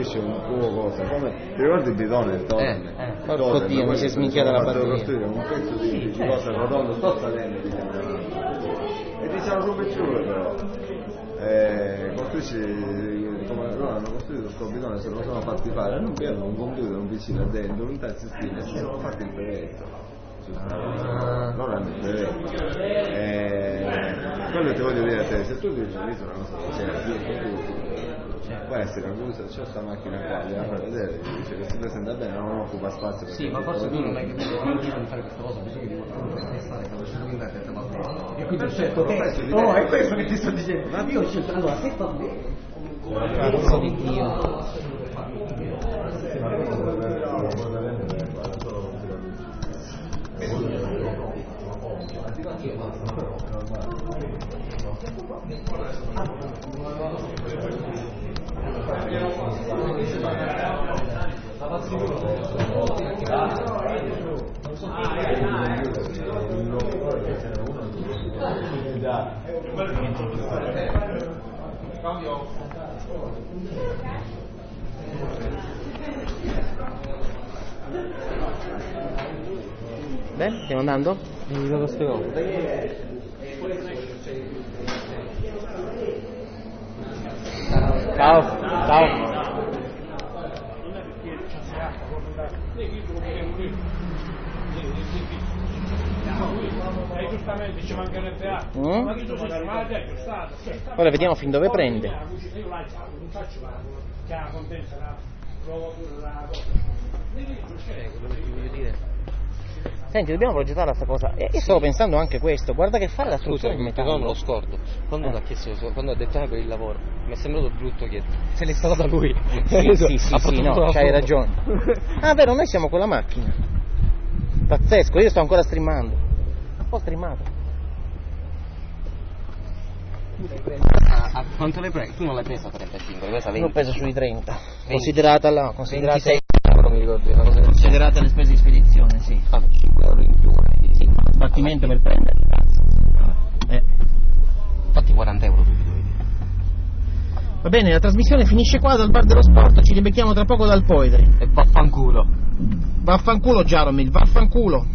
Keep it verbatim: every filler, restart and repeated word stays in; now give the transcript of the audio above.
costruisce un tuo cosa, come ti ricordi il bidone il totem? Eh, eh. Oddio, mi si è sminchiata la batteria. Costruire un pezzo di, di cosa rotondo, sto salendo di e ti siamo super ciule però. Eh, costruisci come loro hanno costruito questo bidone, se lo sono fatti fare, non vedono un computer, un P C là dentro, un touchscreen e si sono fatti il brevetto. Ah. Loro hanno il brevetto. Eh, quello ti voglio dire a te, se tu ti utilizzi una cosa del genere, può essere una cosa, c'è questa macchina qua, gliela fai vedere, dice che si presenta bene, non occupa spazio. Sì, ma forse tu non hai capito, non devi fare questa cosa, bisogna di testare, stavo facendo in internet, ma no. E quindi ho scelto, no, è questo che ti sto dicendo, ma io ho scelto, allora, se fa bene, cazzo di Dio. Beh, stiamo andando? Mi vedo queste cose. Ciao, ciao. Mm? Ora vediamo fin dove prende. Senti, dobbiamo progettare questa cosa. E io stavo pensando anche questo, guarda che fare la struttura in metallo. No, me lo scordo. Quando eh. l'ha chiesto, quando ha detto ah, per il lavoro, mi è sembrato brutto che se l'è stata da lui. Sì, sì, sì, sì, no, c'hai ragione. Ah, vero, noi siamo con la macchina. Pazzesco, io sto ancora streamando. Ho streamato. A, a quanto l'hai preso? Tu non l'hai presa a trentacinque, l'hai presa a venti? L'ho presa sui trenta. venti. Considerata la considerata ventisei euro, mi ricordo, una cosa considerate le spese di spedizione, sì. Ah, cinque euro in più. Sì, ma sbattimento per prendere. Eh. Infatti quaranta euro subito. Va bene, la trasmissione finisce qua dal bar dello sport, ci ribecchiamo tra poco dal Poetry. E vaffanculo. Vaffanculo Jaromil, vaffanculo.